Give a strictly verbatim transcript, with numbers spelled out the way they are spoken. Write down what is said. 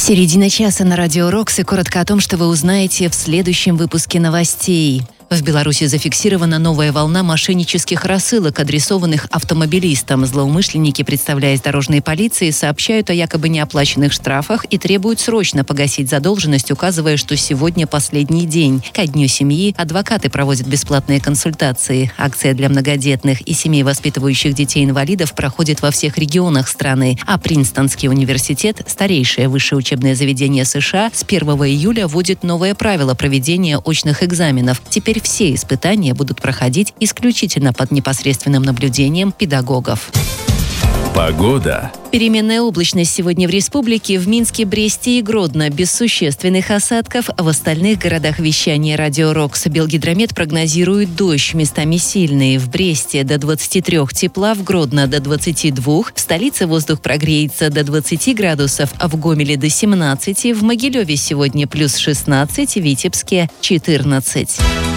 Середина часа на Радио Рокс, и коротко о том, что вы узнаете в следующем выпуске новостей. В Беларуси зафиксирована новая волна мошеннических рассылок, адресованных автомобилистам. Злоумышленники, представляясь дорожной полицией, сообщают о якобы неоплаченных штрафах и требуют срочно погасить задолженность, указывая, что сегодня последний день. Ко Дню семьи адвокаты проводят бесплатные консультации. Акция для многодетных и семей, воспитывающих детей-инвалидов, проходит во всех регионах страны. А Принстонский университет, старейшее высшее учебное заведение США, с первого июля вводит новое правило проведения очных экзаменов. Теперь все испытания будут проходить исключительно под непосредственным наблюдением педагогов. Погода. Переменная облачность сегодня в республике, в Минске, Бресте и Гродно. Без существенных осадков. В остальных городах вещания Радио Рокс. Белгидромет прогнозирует дождь, местами сильный. В Бресте до двадцати трёх тепла, в Гродно до двадцати двух. В столице воздух прогреется до двадцати градусов, а в Гомеле до семнадцати. В Могилеве сегодня плюс шестнадцать, в Витебске четырнадцать.